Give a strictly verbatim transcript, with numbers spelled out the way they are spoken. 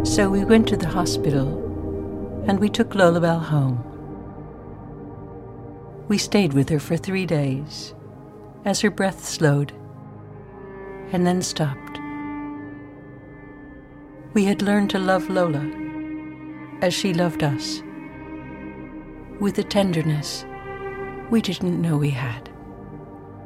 So we went to the hospital and we took Lolabelle home. We stayed with her for three days as her breath slowed and then stopped. We had learned to love Lola as she loved us, with a tenderness we didn't know we had.